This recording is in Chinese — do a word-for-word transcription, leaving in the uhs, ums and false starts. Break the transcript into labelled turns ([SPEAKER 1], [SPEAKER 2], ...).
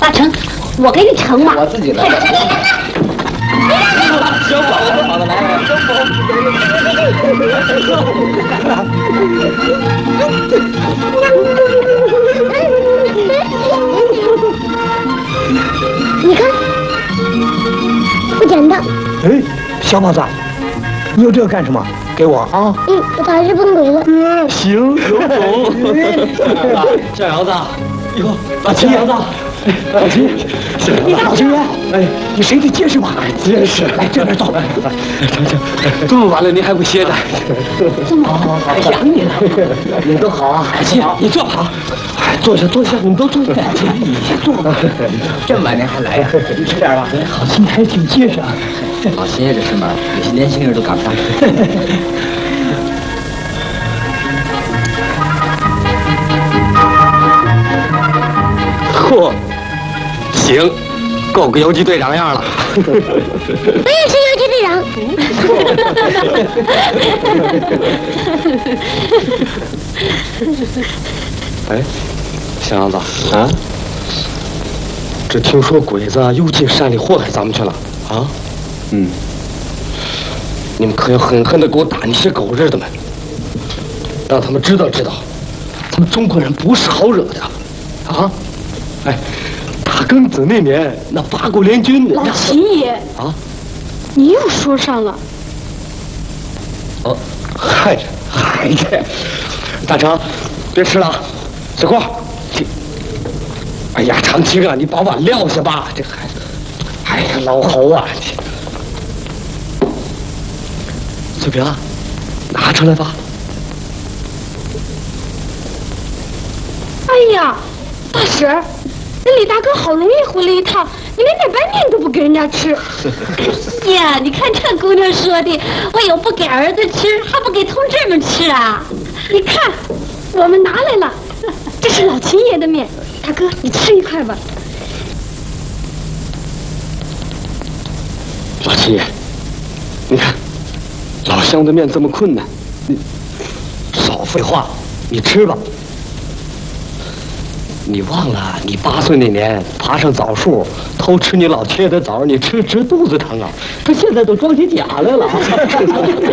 [SPEAKER 1] 大成，我给你盛嘛。
[SPEAKER 2] 我自己来。小宝，好的，来来，小宝。
[SPEAKER 1] 你看，不简单。
[SPEAKER 3] 哎，小宝子，你有这个干什么？给我啊！
[SPEAKER 1] 嗯，我还是笨鬼了。
[SPEAKER 3] 嗯，行，有种。
[SPEAKER 2] 小姚子，哟，
[SPEAKER 3] 老秦姚子，老秦，老秦爷，哎，你谁得结实吧？结实，来这边坐。
[SPEAKER 2] 成成，这么晚了您还不歇着？
[SPEAKER 1] 这么好，
[SPEAKER 2] 还想你呢。你们都好啊，
[SPEAKER 3] 秦，你坐好。哎，坐下，坐下，你们都坐下。你先坐吧。
[SPEAKER 2] 这么晚您还来呀？你吃点吧。
[SPEAKER 3] 好秦还挺结实啊。
[SPEAKER 2] 老秦也这身板，有些年轻人都赶不上。嚯，行，够个游击队长样了。
[SPEAKER 1] 我也是游击队长。
[SPEAKER 3] 哎，小杨子啊，这听说鬼子又进山里祸害咱们去了啊？嗯，你们可要狠狠的给我打那些狗日的们，让他们知道知道，咱们中国人不是好惹的啊！哎，大庚子那年那八国联军，
[SPEAKER 4] 老秦爷
[SPEAKER 3] 啊，
[SPEAKER 4] 你又说上了。
[SPEAKER 3] 哦，嗨着嗨着，大成，别吃了，小郭，哎呀，长青啊，你把碗撂下吧，这孩子，哎呀，老侯啊，翠萍，拿出来吧。
[SPEAKER 4] 哎呀，大婶儿，那李大哥好容易回来一趟，你连点白面都不给人家吃。
[SPEAKER 1] 呀，你看这姑娘说的，我有不给儿子吃，还不给同志们吃啊？
[SPEAKER 4] 你看，我们拿来了，这是老秦爷的面，大哥你吃一块吧。
[SPEAKER 3] 老七，你看，老乡的面这么困难，你少废话，你吃吧。你忘了，你八岁那年爬上枣树偷吃你老切的枣，你吃直肚子疼啊！他现在都装起甲来了。